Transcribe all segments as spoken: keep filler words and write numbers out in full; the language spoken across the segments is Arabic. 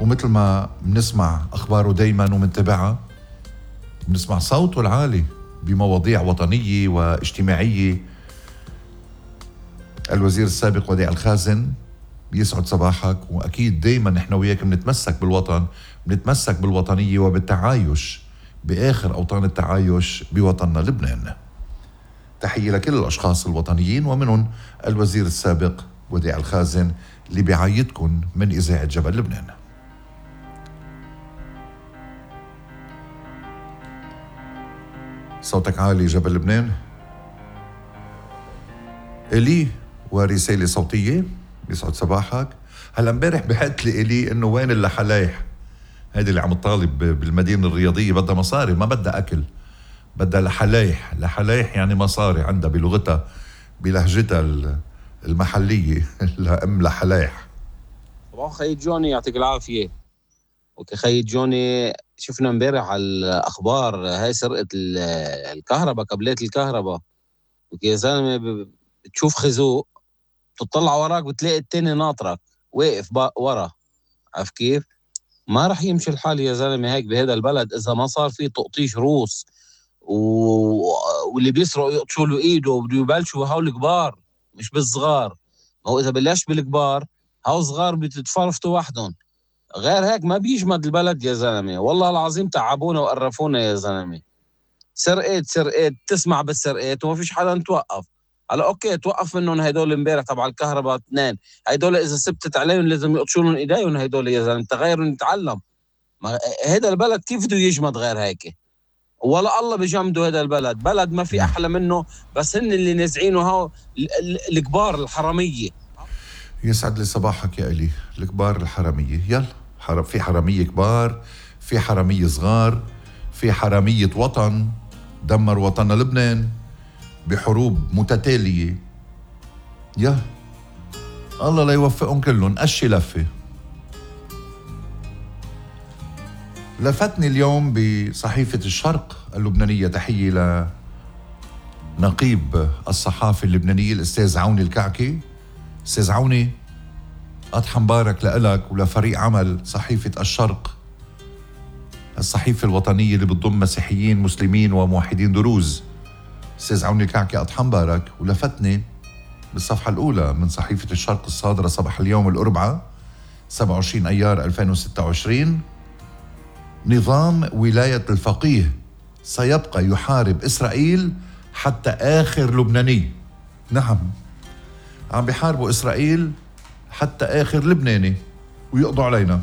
ومثل ما بنسمع أخباره دايما ومنتبعها، بنسمع صوته العالي بمواضيع وطنية واجتماعية. الوزير السابق وديع الخازن، يسعد صباحك. وأكيد دايما نحن وياك بنتمسك بالوطن، بنتمسك بالوطنية وبالتعايش بآخر أوطان التعايش بوطننا لبنان. تحية لكل الأشخاص الوطنيين ومنهم الوزير السابق وديع الخازن اللي بيعايدكم من إذاعة جبل لبنان. صوتك عالي جبل لبنان. إلي ورسالة صوتية، يسعد صباحك. هلا امبارح بحثت لي إلي إنه وين اللحلايح، هذه اللي عم تطالب بالمدينة الرياضية بدها مصاري، ما بدها أكل، بدها لحلايح. لحلايح يعني مصاري، عندها بلغتها بلهجتها المحلية لأم لحلايح. صباح خي جوني، يعطيك العافية. وكخي جوني، شفنا امبارح على الأخبار هاي سرقة الكهرباء، كابلات الكهرباء. يا زلمة بتشوف خازوق، بتطلع وراك بتلاقي التاني ناطرك واقف ورا. عارف كيف؟ ما رح يمشي الحال يا زلمة هيك بهذا البلد إذا ما صار فيه تقطيش روس و... واللي بيسرقوا يقطشوا له ايده، وبده يبلشوا هول الكبار مش بالصغار. هو إذا بلش بالكبار، هاو صغار بتتفرفتوا وحدهم. غير هيك ما بيجمد البلد يا زلمة. والله العظيم تعبونا وقرفونا يا زلمة. سرقات سرقات تسمع بالسرقات وما فيش حدا توقف. هلا اوكي توقف منهم هيدول امبارح تبع الكهرباء اثنين، هيدول اذا سبتت عليهم لازم يقطشوا لهم ايديهم هيدول يا زلمه. تغير نتعلم. هذا البلد كيف بده يجمد غير هيك؟ ولا الله بجمدوا هذا البلد، بلد ما في احلى منه، بس هن اللي نازعينه هاو الكبار الحراميه. يسعد لي صباحك يا إلي. الكبار الحراميه، يلا حرام. في حراميه كبار، في حراميه صغار، في حراميه وطن دمر وطننا لبنان بحروب متتاليه. يا الله لا يوفقهم كلهم. أشي لفه. لفتني اليوم بصحيفة الشرق اللبنانية، تحية لنقيب الصحافة اللبنانية الأستاذ عوني الكعكي. أستاذ عوني، أضحى مبارك لإلك ولفريق عمل صحيفة الشرق، الصحيفة الوطنية اللي بتضم مسيحيين مسلمين وموحدين دروز. أستاذ عوني الكعكي أضحى مبارك. ولفتني بالصفحة الأولى من صحيفة الشرق الصادرة صباح اليوم الأربعاء سبعة وعشرين أيار ألفين وستة وعشرين: نظام ولاية الفقيه سيبقى يحارب إسرائيل حتى آخر لبناني. نعم، عم بيحاربوا إسرائيل حتى آخر لبناني ويقضوا علينا.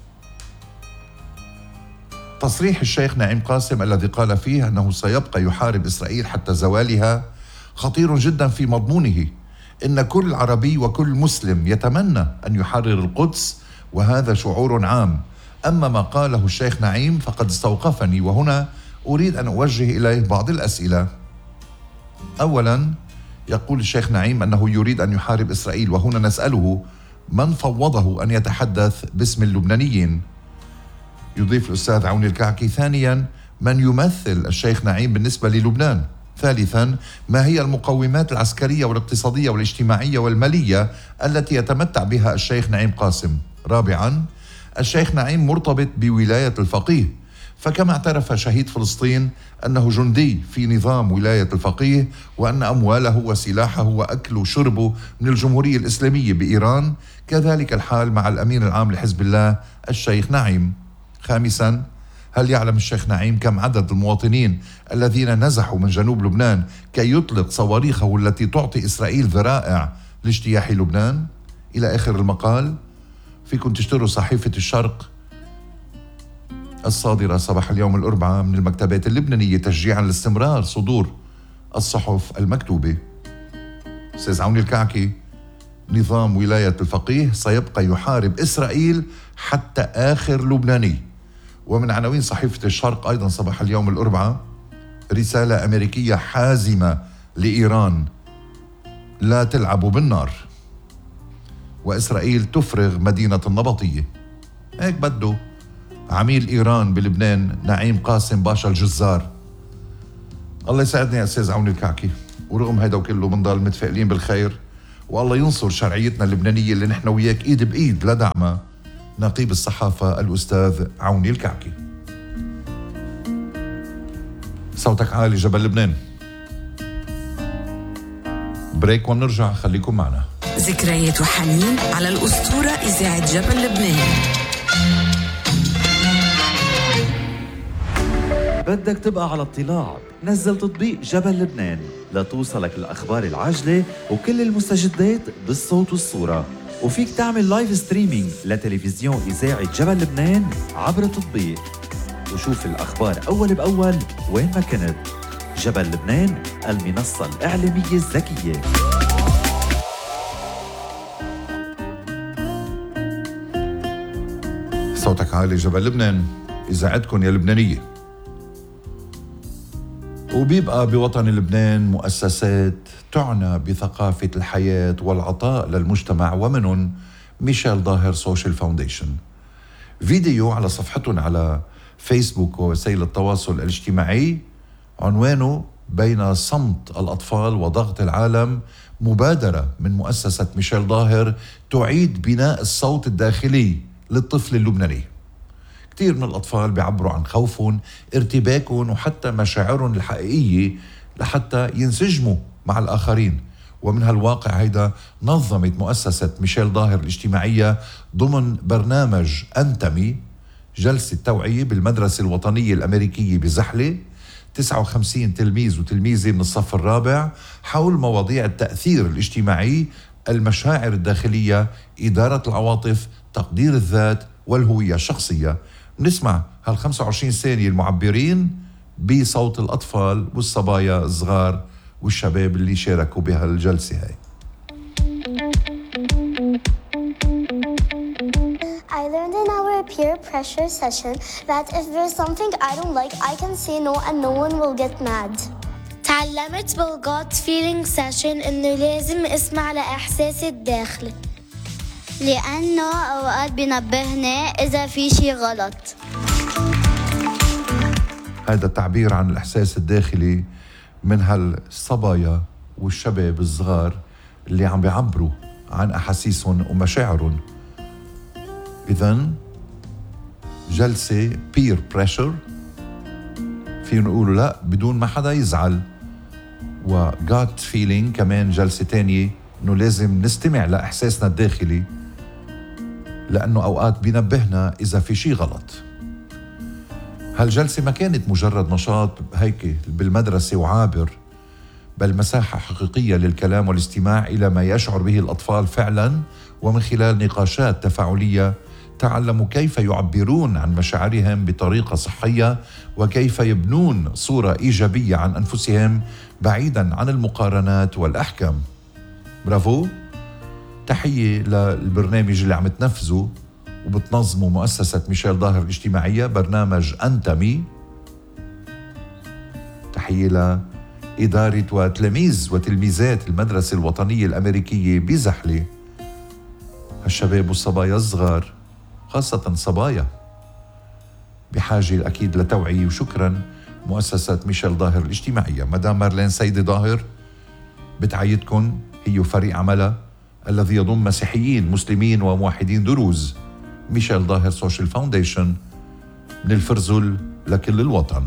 تصريح الشيخ نعيم قاسم الذي قال فيه أنه سيبقى يحارب إسرائيل حتى زوالها خطير جدا في مضمونه. إن كل عربي وكل مسلم يتمنى أن يحرر القدس، وهذا شعور عام. أما ما قاله الشيخ نعيم فقد استوقفني، وهنا أريد أن أوجه إليه بعض الأسئلة. أولا، يقول الشيخ نعيم أنه يريد أن يحارب إسرائيل، وهنا نسأله من فوضه أن يتحدث باسم اللبنانيين؟ يضيف الأستاذ عوني الكعكي: ثانيا، من يمثل الشيخ نعيم بالنسبة للبنان؟ ثالثا، ما هي المقومات العسكرية والاقتصادية والاجتماعية والمالية التي يتمتع بها الشيخ نعيم قاسم؟ رابعا، الشيخ نعيم مرتبط بولاية الفقيه، فكما اعترف شهيد فلسطين أنه جندي في نظام ولاية الفقيه، وأن أمواله وسلاحه وأكله وشربه من الجمهورية الإسلامية بإيران، كذلك الحال مع الأمين العام لحزب الله الشيخ نعيم. خامسا، هل يعلم الشيخ نعيم كم عدد المواطنين الذين نزحوا من جنوب لبنان كي يطلق صواريخه التي تعطي إسرائيل ذرائع لاجتياح لبنان؟ إلى آخر المقال. فيكم تشتروا صحيفة الشرق الصادرة صباح اليوم الأربعاء من المكتبات اللبنانية تشجيعا لاستمرار صدور الصحف المكتوبة. أستاذ عوني الكعكي: نظام ولاية الفقيه سيبقى يحارب إسرائيل حتى آخر لبناني. ومن عناوين صحيفة الشرق أيضا صباح اليوم الأربعاء: رسالة أمريكية حازمة لإيران: لا تلعبوا بالنار، وإسرائيل تفرغ مدينة النبطية. هيك بده عميل إيران بلبنان نعيم قاسم باشا الجزار. الله يساعدنا يا أستاذ عوني الكعكي. ورغم هيدا وكله بنضل متفائلين بالخير، والله ينصر شرعيتنا اللبنانية اللي نحن وياك إيد بإيد لدعمها نقيب الصحافة الأستاذ عوني الكعكي. صوتك عالي جبل لبنان. بريك ونرجع، خليكم معنا. ذكريات وحنين على الأسطورة إذاعة جبل لبنان. بدك تبقى على اطلاع؟ نزل تطبيق جبل لبنان لتوصلك الأخبار العاجلة وكل المستجدات بالصوت والصورة، وفيك تعمل لايف ستريمينج لتلفزيون إذاعة جبل لبنان عبر التطبيق وشوف الأخبار أول بأول وين ما كنت. جبل لبنان، المنصة الإعلامية الذكية. صوتك عالي جبل لبنان، إذاعتكم يا لبنانية. وبيبقى بوطن لبنان مؤسسات تعنى بثقافة الحياة والعطاء للمجتمع، ومنهم ميشيل ظاهر سوشيال فاونديشن. فيديو على صفحتهم على فيسبوك ووسائل التواصل الاجتماعي عنوانه بين صمت الأطفال وضغط العالم، مبادرة من مؤسسة ميشيل ظاهر تعيد بناء الصوت الداخلي للطفل اللبناني. كتير من الأطفال بيعبروا عن خوفهم، ارتباكهم، وحتى مشاعرهم الحقيقية لحتى ينسجموا مع الآخرين. ومن هالواقع هيدا نظمت مؤسسة ميشيل ظاهر الاجتماعية ضمن برنامج أنتمي جلسة توعية بالمدرسة الوطنية الأمريكية بزحلة، تسعة وخمسين تلميذ وتلميذة من الصف الرابع، حول مواضيع التأثير الاجتماعي، المشاعر الداخلية، إدارة العواطف، تقدير الذات والهوية الشخصية. نسمع هال خمسة وعشرين ثانية المعبرين بصوت الأطفال والصبايا الصغار والشباب اللي شاركوا بهالجلسة هاي. I learned in our peer pressure session that if there's something I don't like, I can say no and no one will get mad. تعلمت بالجوت فيلينج سيشن إنه لازم اسمع لإحساسي الداخلي، لأنه أوقات بينبهني إذا في شي غلط. هذا التعبير عن الإحساس الداخلي من هالصبايا والشباب الصغار اللي عم بيعبروا عن أحاسيسهم ومشاعرهم. إذن جلسة peer pressure فينا نقول لا بدون ما حدا يزعل، و gut feeling كمان جلسة تانية إنه لازم نستمع لإحساسنا الداخلي لأنه أوقات بينبهنا إذا في شي غلط. هالجلسة ما كانت مجرد نشاط هيك بالمدرسة وعابر، بل مساحة حقيقية للكلام والاستماع إلى ما يشعر به الأطفال فعلا، ومن خلال نقاشات تفاعلية تعلموا كيف يعبرون عن مشاعرهم بطريقة صحية، وكيف يبنون صورة إيجابية عن أنفسهم بعيدا عن المقارنات والأحكام. برافو، تحية للبرنامج اللي عم تنفذه وبتنظمه مؤسسة ميشيل ظاهر الاجتماعية، برنامج أنتمي. تحية لإدارة وتلاميذ وتلميذات المدرسة الوطنية الأمريكية بزحلة. هالشباب والصبايا الصغار، خاصة صبايا، بحاجة أكيد لتوعية. وشكرا مؤسسة ميشيل ظاهر الاجتماعية. مدام مارلين سيدي ظاهر بتعيدكم هي وفريق عملها الذي يضم مسيحيين مسلمين وموحدين دروز، ميشيل ظاهر سوشيال فاونديشن، من الفرزل لكل الوطن.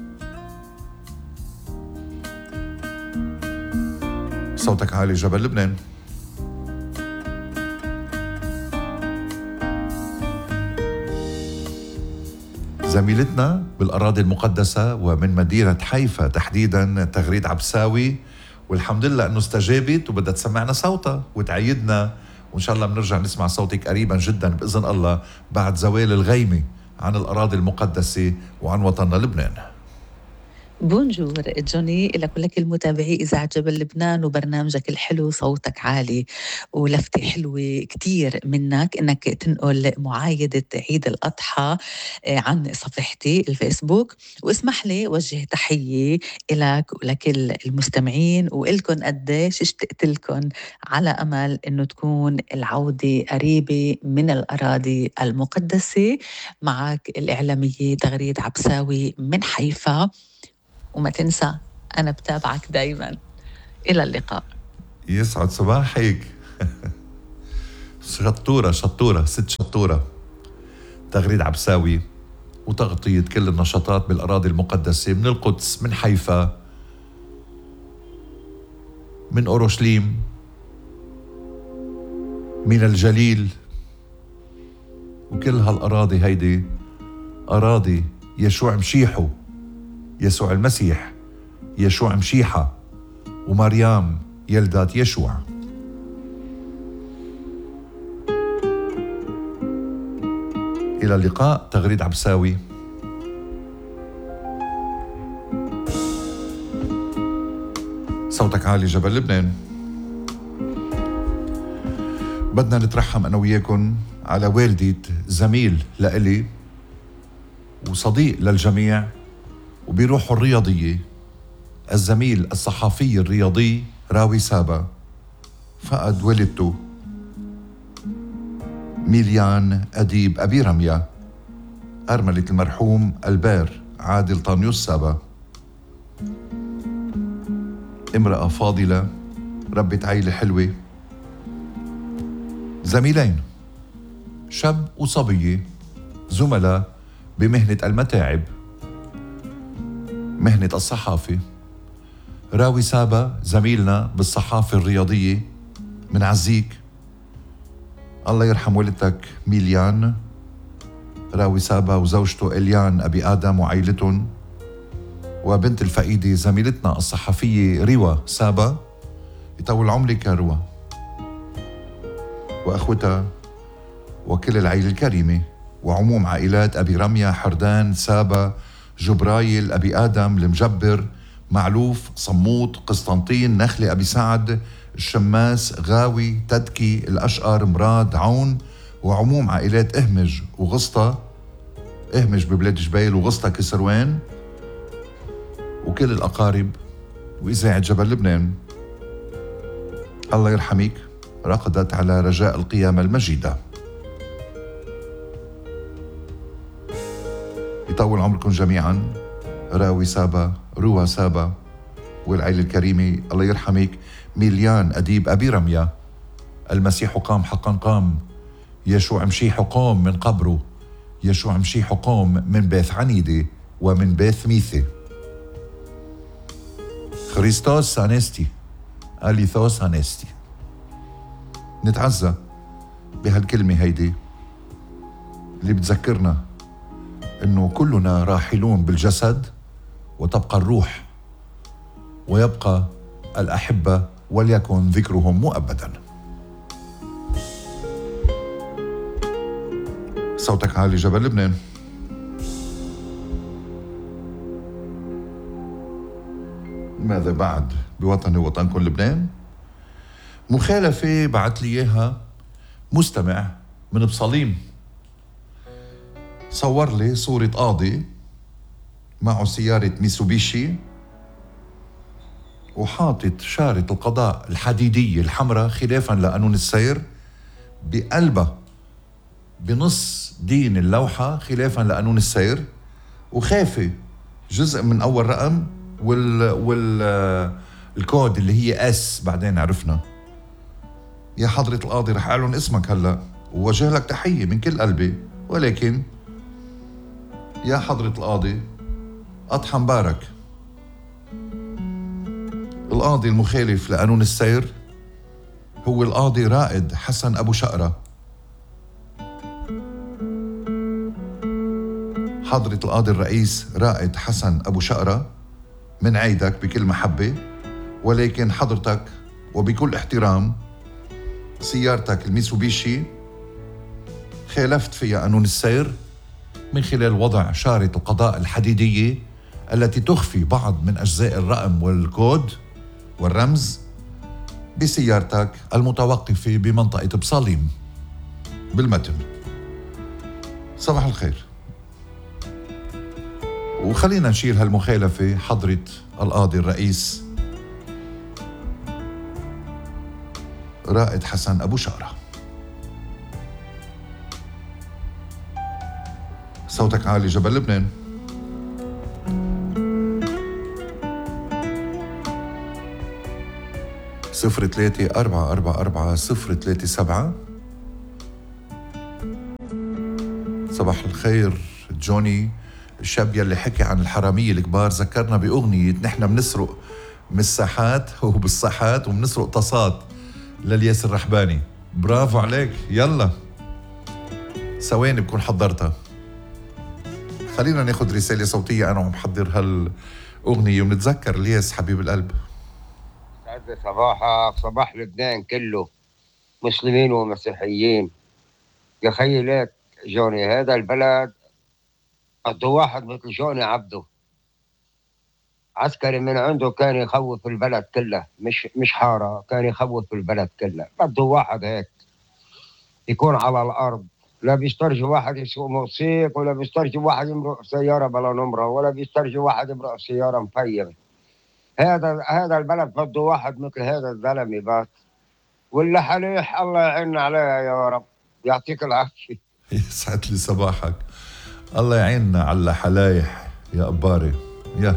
صوتك عالي جبل لبنان. زميلتنا بالأراضي المقدسة ومن مدينة حيفا تحديدا تغريد عبساوي، والحمد لله أنه استجابت وبدها تسمعنا صوتها وتعيدنا، وإن شاء الله بنرجع نسمع صوتك قريبا جدا بإذن الله بعد زوال الغيمة عن الأراضي المقدسة وعن وطننا لبنان. بونجور جوني لك ولك المتابعي إذاعة جبل لبنان وبرنامجك الحلو صوتك عالي، ولفتة حلوة كتير منك إنك تنقل معايدة عيد الأضحى عن صفحتي الفيسبوك. واسمح لي وجه تحية إلك ولكل المستمعين وإلكن قديش اشتقت لكم، على أمل إنه تكون العودة قريبة من الأراضي المقدسة. معك الإعلامية تغريد عبساوي من حيفا، وما تنسى أنا بتابعك دايما. إلى اللقاء. يسعد صباحك. شطورة شطورة ست شطورة. تغريد عبساوي وتغطية كل النشاطات بالأراضي المقدسة، من القدس، من حيفا، من أورشليم، من الجليل، وكل هالأراضي هيدي أراضي يشوع مشيحه، يسوع المسيح، يشوع مشيحة، ومريم يلدت يشوع. إلى اللقاء. تغريد عبساوي. صوتك عالي جبل لبنان. بدنا نترحم أنا وياكم على والدة زميل لإلي وصديق للجميع وبروحه الرياضية، الزميل الصحفي الرياضي راوي سابا، فقد والدته ميليان أديب أبي رمية، أرملة المرحوم البار عادل طانيوس سابا، امرأة فاضلة ربت عيلة حلوة، زميلين شاب وصبية، زملاء بمهنة المتاعب، مهنة الصحافة. راوي سابا زميلنا بالصحافة الرياضية من عزيك، الله يرحم والدتك ميليان راوي سابا وزوجته إليان أبي آدم وعائلتهم، وبنت الفقيدة زميلتنا الصحفية روا سابا، يطول عمرك يا روا، وأخوتها وكل العائلة الكريمة، وعموم عائلات أبي رمية، حردان، سابا، جبرايل، أبي آدم، المجبر، معلوف، صموط، قسطنطين، نخلة، أبي سعد، الشماس، غاوي، تدكي، الأشقر، مراد، عون، وعموم عائلات إهمج وغسطة، إهمج ببلاد جبيل وغسطة كسروان، وكل الأقارب، وإذاعة جبل لبنان. الله يرحمك، رقدت على رجاء القيامة المجيدة. يطول عمركم جميعا. راوي سابا، روا سابا، والعيلة الكريمة. الله يرحمك ميليان أديب أبي رمية، المسيح قام حقا قام، يشوع مشيح قام من قبره، يشوع مشيح قام من بيت عنيدة ومن بيت ميثي. خريستوس أنستي، أليثوس أنستي. نتعزى بهالكلمة هيدي اللي بتذكرنا إنه كلنا راحلون بالجسد وتبقى الروح ويبقى الأحبة وليكن ذكرهم مؤبدا. صوتك عالي جبل لبنان. ماذا بعد بوطني وطنكم لبنان؟ مخالفة بعت لي إياها مستمع من بصليم، صور لي صورة قاضي معه سيارة ميسوبيشي وحاطط شارة القضاء الحديدية الحمراء خلافا لقانون السير بقلبها بنص دين اللوحة خلافا لقانون السير، وخافة جزء من أول رقم وال وال الكود اللي هي اس بعدين عرفنا. يا حضرة القاضي رح أعلن اسمك هلأ ووجه لك تحية من كل قلبي، ولكن يا حضرة القاضي أضحى مبارك، القاضي المخالف لقانون السير هو القاضي رائد حسن أبو شقرة. حضرة القاضي الرئيس رائد حسن أبو شقرة، من عيدك بكل محبة، ولكن حضرتك وبكل احترام سيارتك الميسوبيشي خالفت فيها قانون السير من خلال وضع شارة القضاء الحديدية التي تخفي بعض من أجزاء الرقم والكود والرمز بسيارتك المتوقفة بمنطقة بصاليم بالمتن. صباح الخير. وخلينا نشيل هالمخالفة حضرة القاضي الرئيس رائد حسن أبو شقرة. صوتك عالي جبل لبنان. صفر ثلاثة أربعة أربعة أربعة صفر ثلاثة سبعة صباح الخير جوني. الشاب يلي حكي عن الحرامية الكبار ذكرنا بأغنية نحن بنسرق مساحات وبالصحات وبنسرق طاسات للياس الرحباني. برافو عليك. يلا ثواني بكون حضرتها. خلينا ناخد رسالة صوتية أنا ومحضر هالأغنية ونتذكر الياس حبيب القلب. سعد صباحك، صباح لبنان كله، مسلمين ومسيحيين. يا خيي ليك جوني، هذا البلد بده واحد مثل جوني عبده، عسكري من عنده كان يخوف البلد كلها، مش مش حارة، كان يخوف البلد كلها. بده واحد هيك يكون على الأرض، لا بيسترجي واحد يسوق موسيقى، ولا بيسترجي واحد يمرق سيارة بلا نمرة، ولا بيسترجي واحد يمرق سيارة مفيمة. هذا هذا البلد بده واحد مثل هذا الزلمة بس. واللي حليح الله يعيننا عليها يا رب، يعطيك العافية. يسعد لي صباحك. الله يعيننا على حلايح يا قباري. يا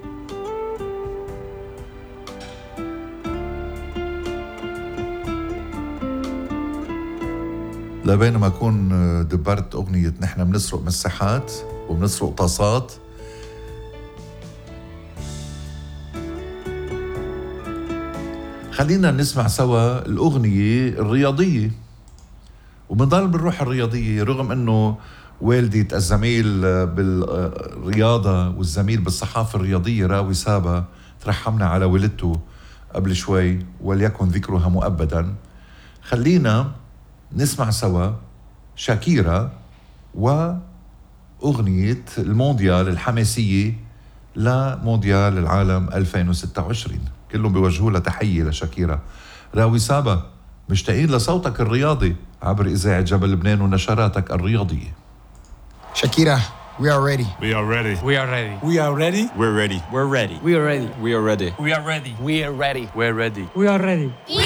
لبينما أكون دبرت أغنية نحن بنسرق مساحات وبنسرق طاسات، خلينا نسمع سوا الأغنية الرياضية وبنضل بالروح الرياضية. رغم أنه والدة الزميل بالرياضة والزميل بالصحافة الرياضية راوي سابا ترحمنا على والدته قبل شوي وليكن ذكرها مؤبدا، خلينا نسمع سوا شاكيرا وأغنية المونديال الحماسية لمونديال العالم ألفين وستة وعشرين. كلهم بيوجهوا لها تحية لشاكيرا. راوي سابا مشتاقين لصوتك الرياضي عبر إذاعة جبل لبنان ونشراتك الرياضية. Shakira, we are ready. We are ready. We are ready. We are ready. We're ready. We're ready. We are ready. We are ready. We are ready. We are ready. We're ready. We're ready. We are ready.